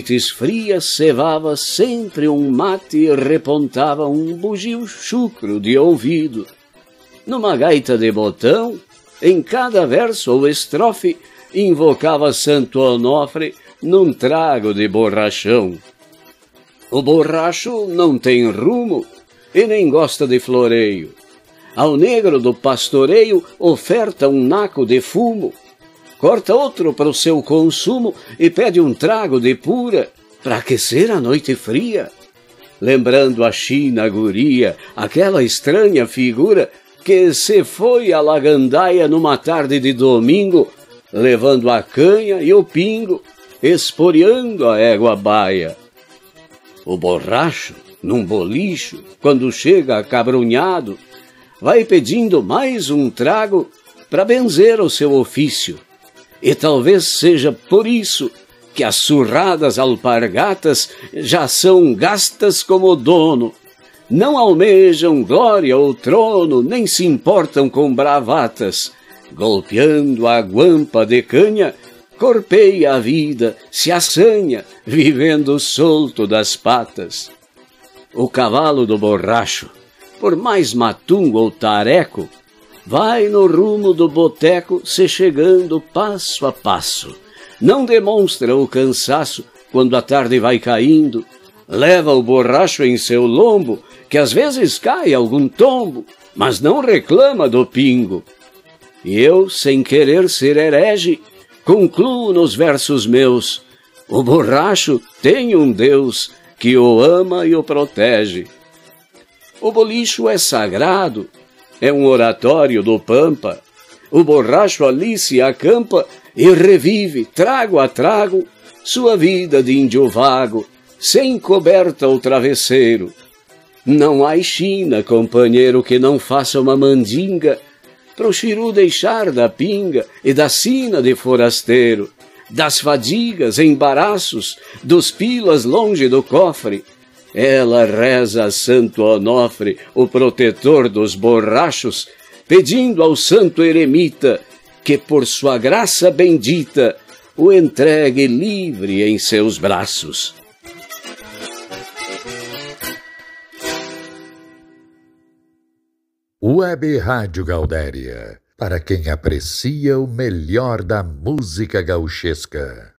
noites frias cevava sempre um mate e repontava um bugio chucro de ouvido. Numa gaita de botão, em cada verso ou estrofe, invocava Santo Onofre num trago de borrachão. O borracho não tem rumo e nem gosta de floreio. Ao negro do pastoreio oferta um naco de fumo, corta outro para o seu consumo e pede um trago de pura para aquecer a noite fria. Lembrando a China guria, aquela estranha figura que se foi à lagandaia numa tarde de domingo, levando a canha e o pingo, esporeando a égua baia. O borracho, num bolicho, quando chega acabrunhado, vai pedindo mais um trago para benzer o seu ofício. E talvez seja por isso que as surradas alpargatas já são gastas como dono. Não almejam glória ou trono, nem se importam com bravatas. Golpeando a guampa de canha, corpeia a vida, se assanha, vivendo solto das patas. O cavalo do borracho, por mais matungo ou tareco, vai no rumo do boteco se chegando passo a passo. Não demonstra o cansaço quando a tarde vai caindo. Leva o borracho em seu lombo, que às vezes cai algum tombo, mas não reclama do pingo. E eu, sem querer ser herege, concluo nos versos meus: o borracho tem um Deus que o ama e o protege. O bolicho é sagrado, é um oratório do Pampa. O borracho ali se acampa e revive, trago a trago, sua vida de índio vago, sem coberta ou travesseiro. Não há China, companheiro, que não faça uma mandinga pro chiru deixar da pinga e da sina de forasteiro, das fadigas, embaraços, dos pilas longe do cofre. Ela reza a Santo Onofre, o protetor dos borrachos, pedindo ao santo eremita que por sua graça bendita o entregue livre em seus braços. Web Rádio Gaudéria, para quem aprecia o melhor da música gauchesca.